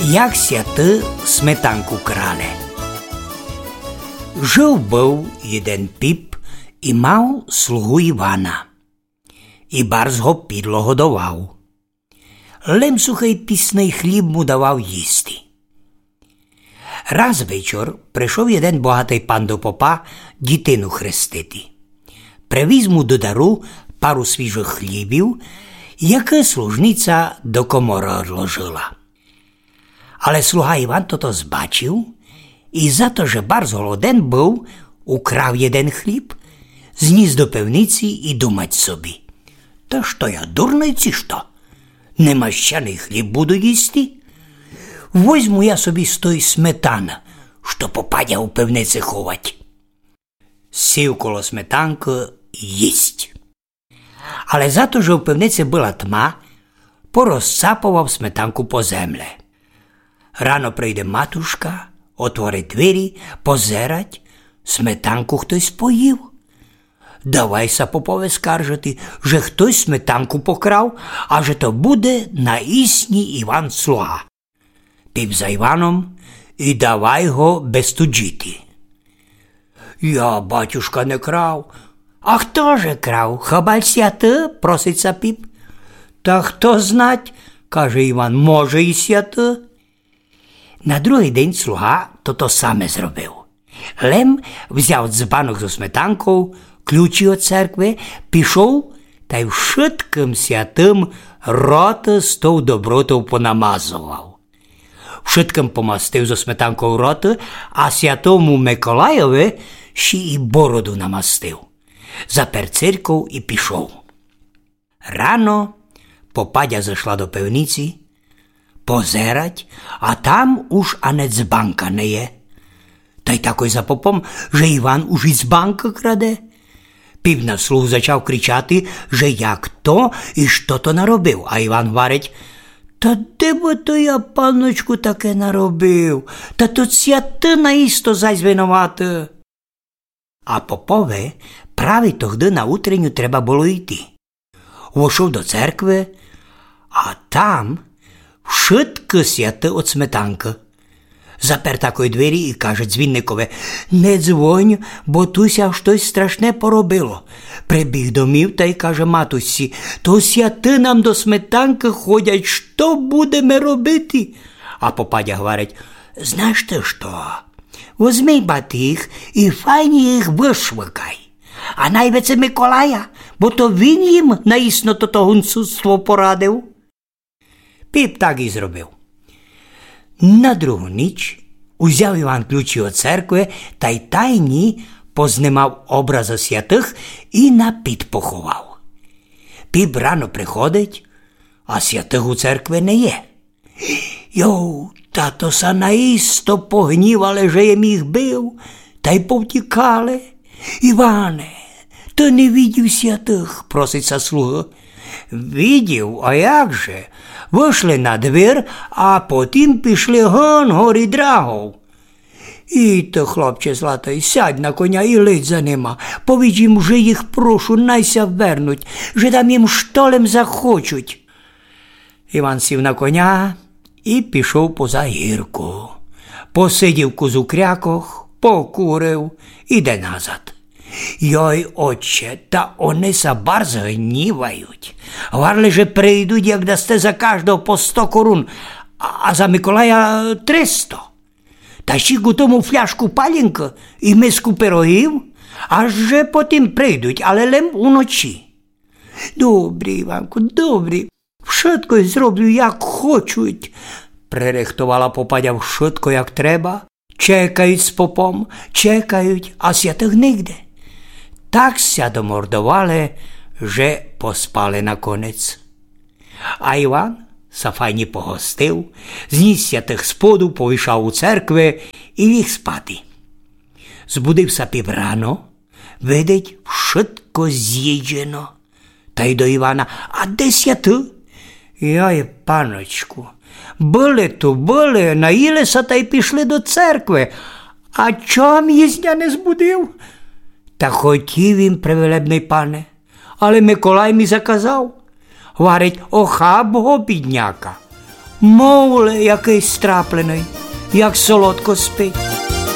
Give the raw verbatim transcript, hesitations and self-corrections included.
Як святи сметанку крали. Жив був один піп і мав слугу Івана. І барз го підло годував. Лем сухий пісний хліб му давав їсти. Раз вечір прийшов один багатий пан до попа дітину хрестити. Привіз му до дару пару свіжих хлібів, яке служниця до комори одложила. Але слуга Іван тото збачив і за то, що барз голоден був, украв один хліб, зніс до пивниці і думать собі: «Та що я, дурний чи що? Немащаний хліб буду їсти? Возьму я собі з той сметана, що попадя у пивниці ховать». Сів коло сметанки їсть. Але за то, що в пивниці була тма, порозцапував сметанку по землі. Рано прийде матушка, отворить двері, позерать, сметанку хтось поїв. Давайся попове скаржити, що хтось сметанку покрав, а що то буде наісні Іван слуга. Піп за Іваном і давай його безтуджити. «Я, батюшка, не крав». «А хто же крав? Хабалься ти?» – проситься піп. «Та хто знать?» – каже Іван. «Може і сяти». На другий день слуга то то саме зробив. Лем взяв дзбанок зо сметанкою, ключі від церкви, пішов та й вшитким святим рота з тою добротою понамазував. Вшитким помастив зо сметанкою рота, а святому Миколаєві ще і бороду намастив. Запер церкву і пішов. Рано попадя зайшла до пивниці, позерать, а там уж ане дзбанка не є. Та й такой за попом, що Іван уж із банка краде. Піп на слух зачав кричати, що як то і що то наробив, а Іван говорить: «Та де би то я, паночку, таке наробив? Та то святи наісто зась винувати». А попове правий тогди на утренню треба було йти. Вошов до церкви, а там вшитки святи от сметанки. Запер такої двері і каже дзвінникове: «Не дзвонь, бо туся щось страшне поробило». Прибіг домів та й каже матусі: «То святи нам до сметанки ходять, що будемо робити?» А попадя говорить: «Знаєш ти що? Возьми батих і файні їх вишвикай. А найвеце Миколая, бо то він їм наісно то гунцутство порадив». Піп так і зробив. На другу ніч узяв Іван ключі від церкви та й тайні познімав образи святих і на під поховав. Піп рано приходить, а святих у церкві не є. Йоу, та то са наісто погнівали, що їм їх бив, та й повтікали. «Іване, ти не видів святих?» – проситься слуга. «Видів, а як же? Вийшли на двір, а потім пішли гон горі драгов». «І ти, хлопче златий, сядь на коня і ледь за нема. Повідь їм, що їх прошу, найся вернуть, що там їм штолем захочуть». Іван сів на коня і пішов поза гірку. Посидів кузу крякох, покурив, іде назад. «Йой, отче, та вони са барз гнівають. Говорили, що прийдуть, як дасте за кожного по сто корун, а за Миколая триста. Та ще готому фляжку палінки і миску пирогів, аж же потім прийдуть, але лем уночі». «Добрі, Іванку, добрі, вшитко зроблю, як хочуть», – пририхтувала попадя вшитко, як треба. Чекають з попом, чекають, а святих нігде. Так ся домордували, що поспали на конець. А Іван сафайні погостив, зніс святих споду, повішав у церкви і ліг спати. Збудився Піп рано, видить, вшитко з'їджено. Та й до Івана: «А де святи?» «Йой, паночку, були то були, наїлися та й пішли до церкви. А чом їзня не збудив?» «Та хотів він, превелебний пане, але Миколай мі заказав. Говорить, охаб го, бідняка. Мовле, який страплений, як солодко спить.